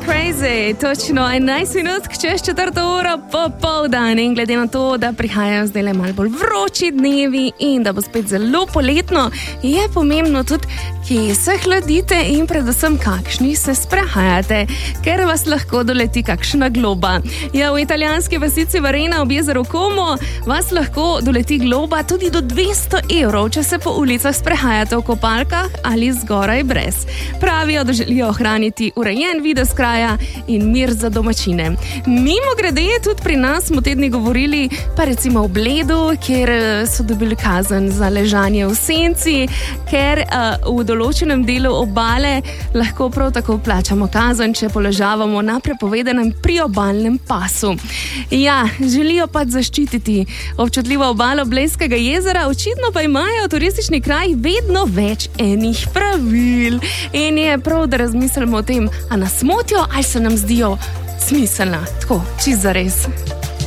Crazy, točno 11 minut čez 4 uro popoldan in glede na to, da prihajajo zdaj le malo bolj vroči dnevi in da bo spet zelo poletno, je pomembno tudi, kje se hladite in predvsem kakšni se sprehajate, ker vas lahko doleti kakšna globa. Ja, v italijanski vasici Varena ob jezeru Como vas lahko doleti globa tudi do 200 evrov, če se po ulicah sprehajate v kopalkah ali zgoraj brez. Pravijo, da želijo ohraniti urejen videz kraja in mir za domačine. Mimo grede tudi pri nas smo tedni govorili pa recimo v Bledu, kjer so dobili kazen za ležanje v senci, ker v določenem delu obale lahko prav tako plačamo kazen, če poležavamo na prepovedanem priobalnem pasu. Ja, želijo pa zaščititi občutljivo obalo Blejskega jezera, očitno pa imajo turistični kraj vedno več enih pravil. In je prav, da razmislimo o tem, a nas motijo ali se nam zdijo smiselna, tako, čisto zares.